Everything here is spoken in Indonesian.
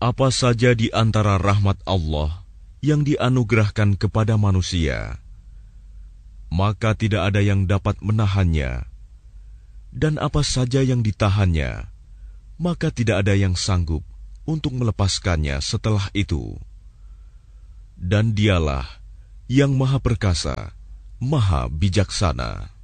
Apa saja di antara rahmat Allah yang dianugerahkan kepada manusia, maka tidak ada yang dapat menahannya, dan apa saja yang ditahannya, maka tidak ada yang sanggup untuk melepaskannya setelah itu. Dan dialah yang Maha Perkasa, Maha Bijaksana.